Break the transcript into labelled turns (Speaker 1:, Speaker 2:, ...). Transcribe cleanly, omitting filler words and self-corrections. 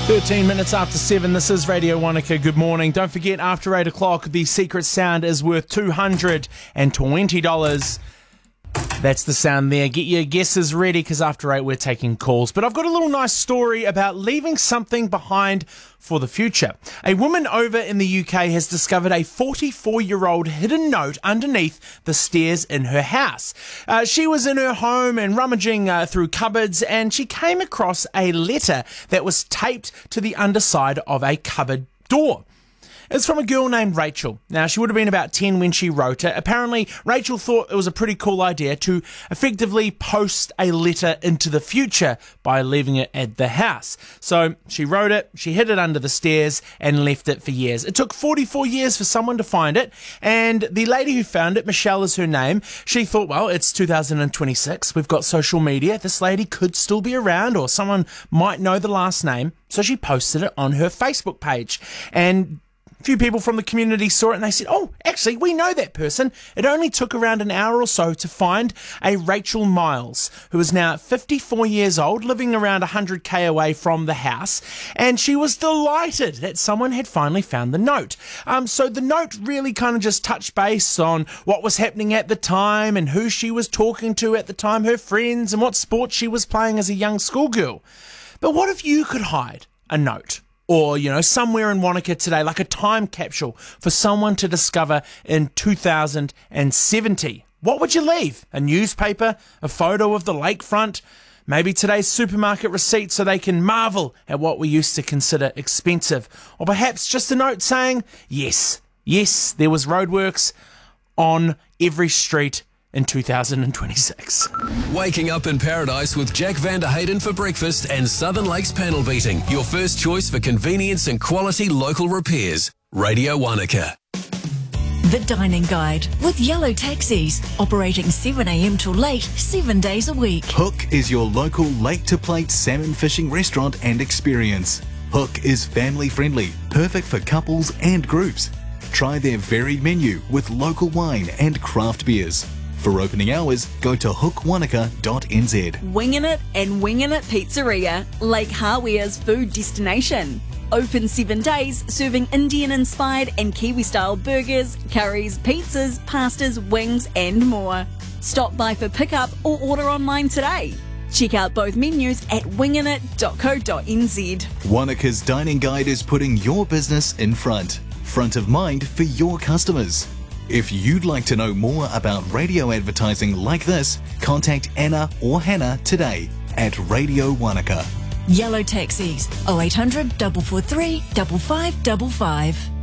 Speaker 1: 13 minutes after 7, this is Radio Wanaka. Good morning. Don't forget, after 8 o'clock, the secret sound is worth $220. That's the sound there. Get your guesses ready, because after 8 we're taking calls. But I've got a little nice story about leaving something behind for the future. A woman over in the UK has discovered a 44-year-old hidden note underneath the stairs in her house. She was in her home and rummaging through cupboards, and she came across a letter that was taped to the underside of a cupboard door. It's from a girl named Rachel. Now, she would have been about 10 when she wrote it. Apparently, Rachel thought it was a pretty cool idea to effectively post a letter into the future by leaving it at the house. So she wrote it, she hid it under the stairs, and left it for years. It took 44 years for someone to find it, and the lady who found it, Michelle is her name, she thought, well, it's 2026, we've got social media, this lady could still be around, or someone might know the last name, so she posted it on her Facebook page. And few people from the community saw it and they said, oh, actually, we know that person. It only took around an hour or so to find a Rachel Miles, who is now 54 years old, living around 100k away from the house, and she was delighted that someone had finally found the note. So the note really kind of just touched base on what was happening at the time and who she was talking to at the time, her friends, and what sport she was playing as a young schoolgirl. But what if you could hide a note? Or, you know, somewhere in Wanaka today, like a time capsule for someone to discover in 2070. What would you leave? A newspaper? A photo of the lakefront? Maybe today's supermarket receipt so they can marvel at what we used to consider expensive. Or perhaps just a note saying, yes, there was roadworks on every street in 2026.
Speaker 2: Waking up in paradise with Jack van der Hayden for breakfast and Southern Lakes panel beating. Your first choice for convenience and quality local repairs. Radio Wanaka.
Speaker 3: The Dining Guide with Yellow Taxis, operating 7 a.m. till late, 7 days a week.
Speaker 4: Hook is your local lake-to-plate salmon fishing restaurant and experience. Hook is family friendly, perfect for couples and groups. Try their varied menu with local wine and craft beers. For opening hours, go to hookwanaka.nz.
Speaker 5: Wingin' It and Wingin' It Pizzeria, Lake Hawia's food destination. Open 7 days, serving Indian-inspired and Kiwi-style burgers, curries, pizzas, pastas, wings and more. Stop by for pickup or order online today. Check out both menus at winginit.co.nz.
Speaker 4: Wanaka's Dining Guide is putting your business in front of mind for your customers. If you'd like to know more about radio advertising like this, contact Anna or Hannah today at Radio Wanaka.
Speaker 3: Yellow Taxis, 0800 443 5555.